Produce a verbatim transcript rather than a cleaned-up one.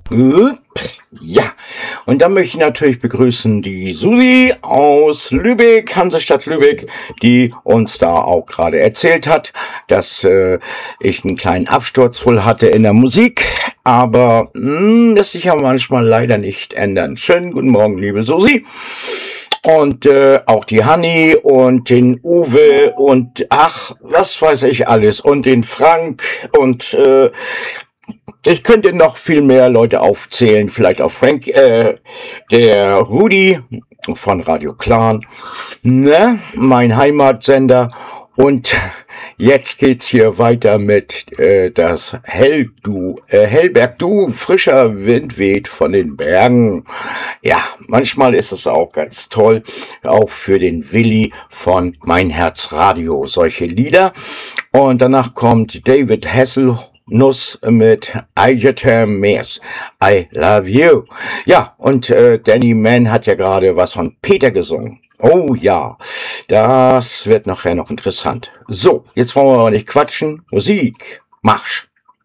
Upp, ja, und dann möchte ich natürlich begrüßen die Susi aus Lübeck, Hansestadt Lübeck, die uns da auch gerade erzählt hat, dass äh, ich einen kleinen Absturz wohl hatte in der Musik, aber mh, lässt sich ja manchmal leider nicht ändern. Schönen guten Morgen, liebe Susi. Und äh, auch die Hanni und den Uwe und ach, was weiß ich alles und den Frank und äh, ich könnte noch viel mehr Leute aufzählen, vielleicht auch Frank, äh, der Rudi von Radio Clan, ne, mein Heimatsender. Und jetzt geht's hier weiter mit äh, das Hell du, äh, Hellberg du, frischer Wind weht von den Bergen. Ja, manchmal ist es auch ganz toll, auch für den Willi von Mein Herz Radio, solche Lieder. Und danach kommt David Hasselnuss mit I Just Miss, I Love You. Ja, und äh, Danny Mann hat ja gerade was von Peter gesungen. Oh ja, das wird nachher noch interessant. So, jetzt wollen wir aber nicht quatschen. Musik, Marsch.